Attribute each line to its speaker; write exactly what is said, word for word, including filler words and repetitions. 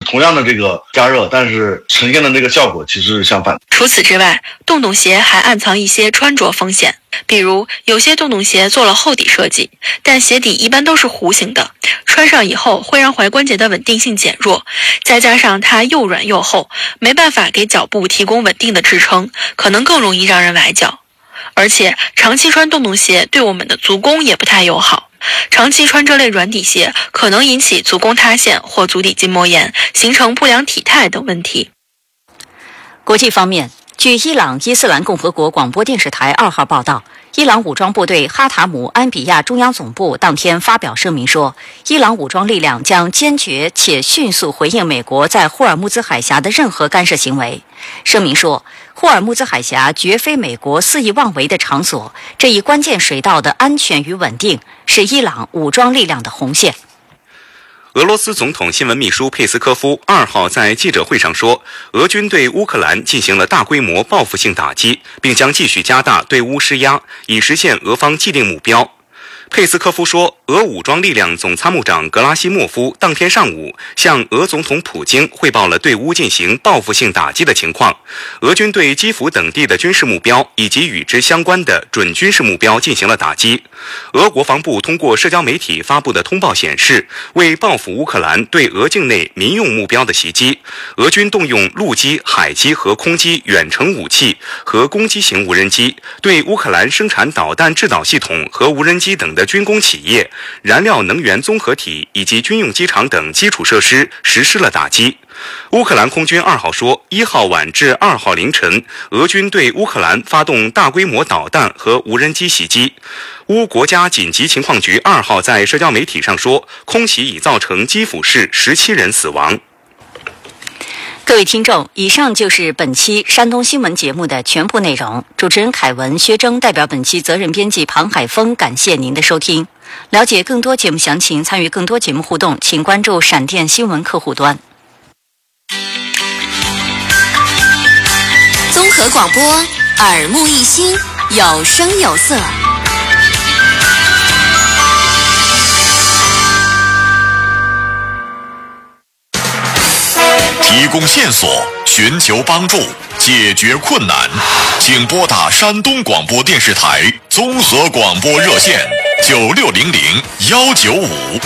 Speaker 1: 同样的这个加热，但是呈现的这个效果其实是相反。
Speaker 2: 除此之外，洞洞鞋还暗藏一些穿着风险，比如有些洞洞鞋做了厚底设计，但鞋底一般都是弧形的，穿上以后会让踝关节的稳定性减弱，再加上它又软又厚，没办法给脚部提供稳定的支撑，可能更容易让人崴脚。而且长期穿洞洞鞋对我们的足弓也不太友好，长期穿这类软底鞋可能引起足弓塌陷或足底筋膜炎，形成不良体态等问题。
Speaker 3: 国际方面，据伊朗伊斯兰共和国广播电视台二号报道，伊朗武装部队哈塔姆安比亚中央总部当天发表声明说，伊朗武装力量将坚决且迅速回应美国在霍尔木兹海峡的任何干涉行为。声明说，霍尔木兹海峡绝非美国肆意妄为的场所，这一关键水道的安全与稳定是伊朗武装力量的红线。
Speaker 4: 俄罗斯总统新闻秘书佩斯科夫二号在记者会上说，俄军对乌克兰进行了大规模报复性打击，并将继续加大对乌施压，以实现俄方既定目标。佩斯科夫说，俄武装力量总参谋长格拉西莫夫当天上午向俄总统普京汇报了对乌进行报复性打击的情况，俄军对基辅等地的军事目标以及与之相关的准军事目标进行了打击。俄国防部通过社交媒体发布的通报显示，为报复乌克兰对俄境内民用目标的袭击，俄军动用陆基、海基和空基远程武器和攻击型无人机，对乌克兰生产导弹制导系统和无人机等的军工企业、燃料能源综合体以及军用机场等基础设施实施了打击。乌克兰空军二号说，一号晚至二号凌晨，俄军对乌克兰发动大规模导弹和无人机袭击。乌国家紧急情况局二号在社交媒体上说，空袭已造成基辅市十七人死亡。
Speaker 3: 各位听众，以上就是本期山东新闻节目的全部内容。主持人凯文、薛征代表本期责任编辑庞海峰，感谢您的收听。了解更多节目详情，参与更多节目互动，请关注闪电新闻客户端。
Speaker 5: 综合广播，耳目一新，有声有色。
Speaker 6: 提供线索，寻求帮助，解决困难，请拨打山东广播电视台综合广播热线九六零零幺九五。